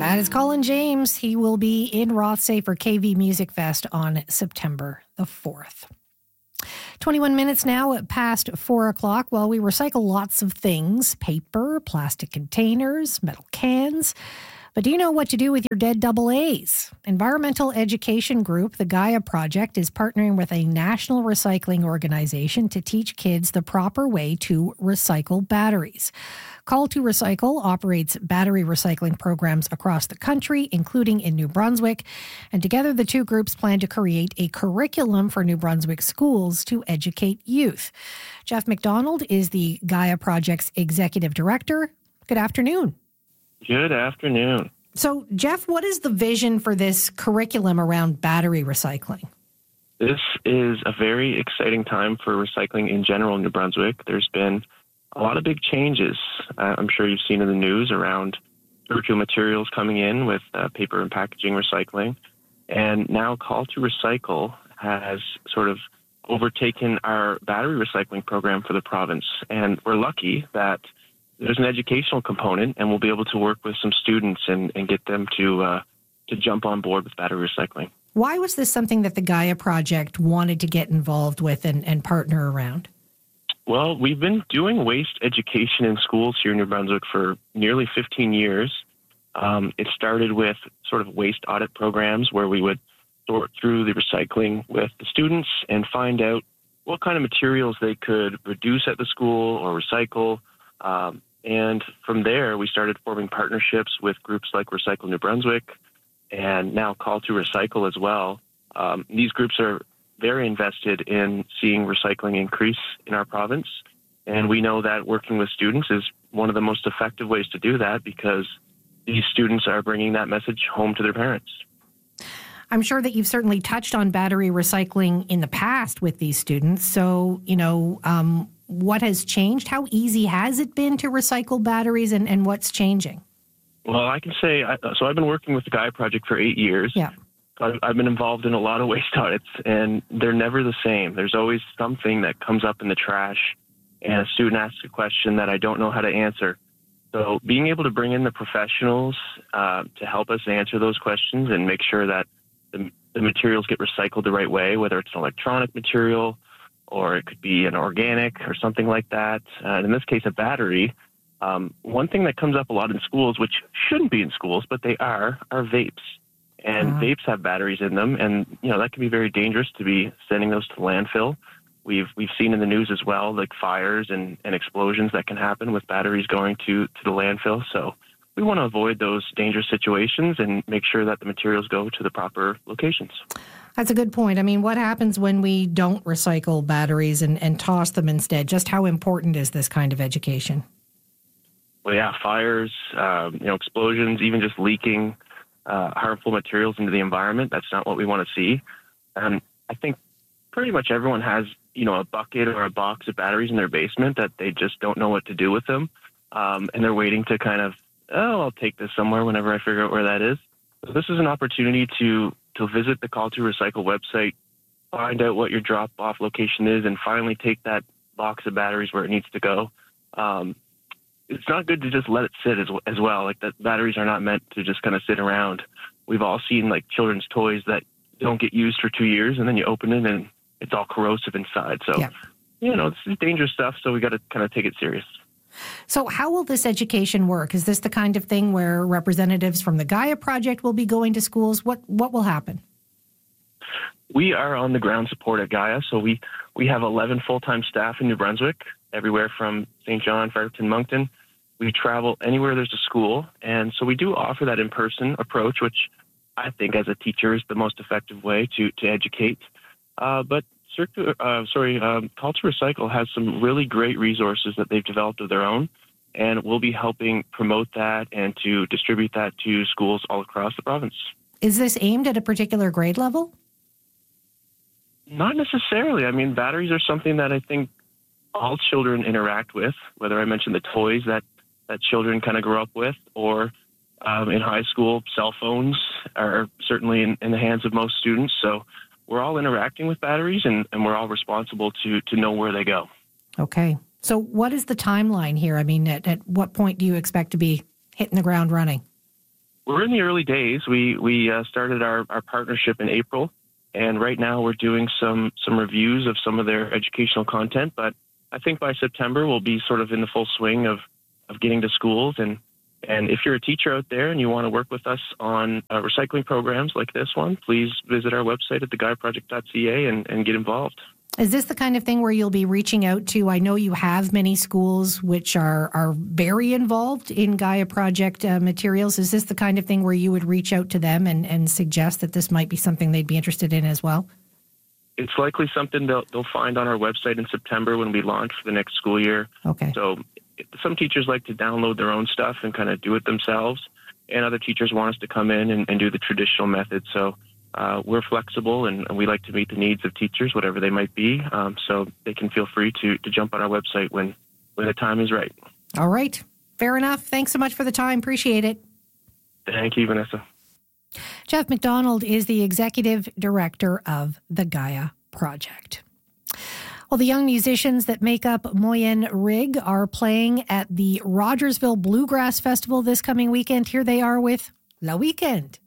That is Colin James. He will be in Rothsay for KV Music Fest on September the 4th. 21 minutes now past 4 o'clock. Well, we recycle lots of things: paper, plastic containers, metal cans. But do you know what to do with your dead double A's? Environmental education group, the Gaia Project, is partnering with a national recycling organization to teach kids the proper way to recycle batteries. Call to Recycle operates battery recycling programs across the country, including in New Brunswick. And together, the two groups plan to create a curriculum for New Brunswick schools to educate youth. Jeff McDonald is the Gaia Project's executive director. Good afternoon. Good afternoon. So, Jeff, what is the vision for this curriculum around battery recycling? This is a very exciting time for recycling in general in New Brunswick. There's been a lot of big changes. I'm sure you've seen in the news around virtual materials coming in with paper and packaging recycling. And now Call to Recycle has sort of overtaken our battery recycling program for the province. And we're lucky that there's an educational component, and we'll be able to work with some students and get them to jump on board with battery recycling. Why was this something that the Gaia Project wanted to get involved with and partner around? Well, we've been doing waste education in schools here in New Brunswick for nearly 15 years. It started with sort of waste audit programs where we would sort through the recycling with the students and find out what kind of materials they could reduce at the school or recycle. And from there, we started forming partnerships with groups like Recycle New Brunswick and now Call to Recycle as well. These groups are very invested in seeing recycling increase in our province. And we know that working with students is one of the most effective ways to do that because these students are bringing that message home to their parents. I'm sure that you've certainly touched on battery recycling in the past with these students. So, what has changed? How easy has it been to recycle batteries and what's changing? Well, I can say, so I've been working with the Gaia Project for 8 years. Yeah. I've been involved in a lot of waste audits, and they're never the same. There's always something that comes up in the trash, and a student asks a question that I don't know how to answer. So being able to bring in the professionals to help us answer those questions and make sure that the materials get recycled the right way, whether it's an electronic material or it could be an organic or something like that. In this case, a battery. One thing that comes up a lot in schools, which shouldn't be in schools, but they are vapes. And vapes have batteries in them, and that can be very dangerous to be sending those to landfill. We've seen in the news as well, like fires and explosions that can happen with batteries going to the landfill. So we want to avoid those dangerous situations and make sure that the materials go to the proper locations. That's a good point. I mean, what happens when we don't recycle batteries and toss them instead? Just how important is this kind of education? Well, yeah, fires, explosions, even just leaking harmful materials into the environment. That's not what we want to see. I think pretty much everyone has, a bucket or a box of batteries in their basement that they just don't know what to do with them. And they're waiting to kind of, I'll take this somewhere whenever I figure out where that is. So this is an opportunity to visit the Call to Recycle website, find out what your drop-off location is, and finally take that box of batteries where it needs to go. It's not good to just let it sit as well. Like, that batteries are not meant to just kind of sit around. We've all seen like children's toys that don't get used for 2 years, and then you open it and it's all corrosive inside. So, this is dangerous stuff. So we got to kind of take it serious. So how will this education work? Is this the kind of thing where representatives from the Gaia Project will be going to schools? What will happen? We are on the ground support at Gaia. So we have 11 full-time staff in New Brunswick, everywhere from St. John, Fredericton, Moncton. We travel anywhere there's a school. And so we do offer that in-person approach, which I think as a teacher is the most effective way to educate. But Call to Recycle has some really great resources that they've developed of their own, and we'll be helping promote that and to distribute that to schools all across the province. Is this aimed at a particular grade level? Not necessarily. I mean, batteries are something that I think all children interact with, whether I mention the toys that children kind of grow up with, or in high school, cell phones are certainly in the hands of most students. So we're all interacting with batteries, and we're all responsible to know where they go. Okay. So what is the timeline here? I mean, at what point do you expect to be hitting the ground running? We're in the early days. We started our partnership in April, and right now we're doing some reviews of some of their educational content. But I think by September we'll be sort of in the full swing of getting to schools. And if you're a teacher out there and you want to work with us on recycling programs like this one, please visit our website at thegaiaproject.ca and get involved. Is this the kind of thing where you'll be reaching out to, I know you have many schools which are very involved in Gaia Project materials. Is this the kind of thing where you would reach out to them and suggest that this might be something they'd be interested in as well? It's likely something they'll find on our website in September when we launch for the next school year. Okay. So some teachers like to download their own stuff and kind of do it themselves, and other teachers want us to come in and do the traditional method. So we're flexible, and we like to meet the needs of teachers, whatever they might be. So they can feel free to jump on our website when the time is right. All right. Fair enough. Thanks so much for the time. Appreciate it. Thank you, Vanessa. Jeff McDonald is the executive director of the Gaia Project. Well, the young musicians that make up Moyen Rig are playing at the Rogersville Bluegrass Festival this coming weekend. Here they are with La Weekend.